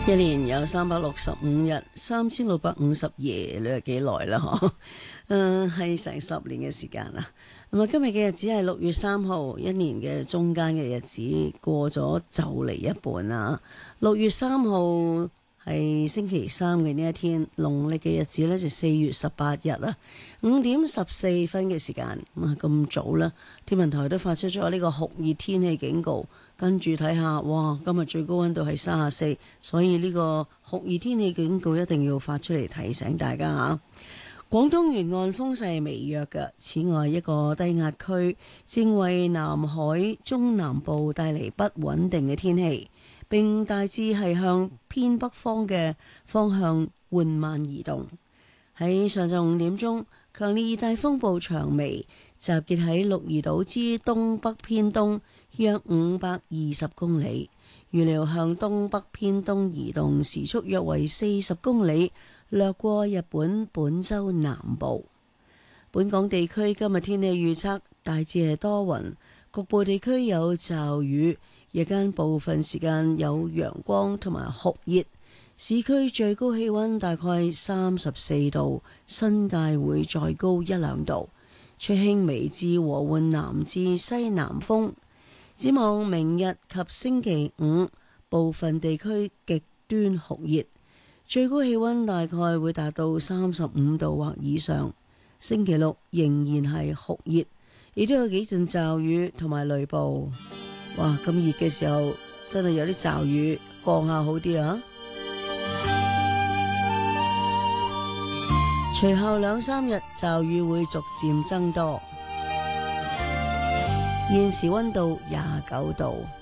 一年有365日，3650夜，你係幾耐啦？嗬，係成10年嘅時間啦。咁啊，今日嘅日子係6月3號，一年嘅中間嘅日子過咗就嚟一半啦。6月3號係星期三嘅呢一天，農曆嘅日子呢就4月18日啦，5點14分嘅時間。咁早啦，天文台都發出咗呢個酷熱天氣警告。跟住睇下，哇！今日最高溫度係34，所以呢個酷熱天氣警告一定要發出嚟提醒大家嚇。廣東沿岸風勢微弱嘅，此外一個低壓區正為南海中南部帶嚟不穩定嘅天氣，並大致係向偏北方嘅方向緩慢移動。喺上晝5點鐘，強烈熱帶風暴長眉集結喺鹿兒島之東北偏東約520公里，預料向東北偏東移動，時速約為40公里，掠過日本本州南部。本港地區今日天氣預測大致係多雲，局部地區有驟雨，日間部分時間有陽光同埋酷熱，市區最高氣溫大概34度，新界會再高1-2度，吹輕微至和緩南至西南風。展望明日及星期五，部分地區極端酷熱，最高氣溫大概會達到35度或以上。星期六仍然係酷熱，亦都有幾陣驟雨同埋雷暴。哇！咁熱嘅時候，真係有啲驟雨降下好啲啊！隨後2-3日驟雨會逐漸增多。現時溫度29度。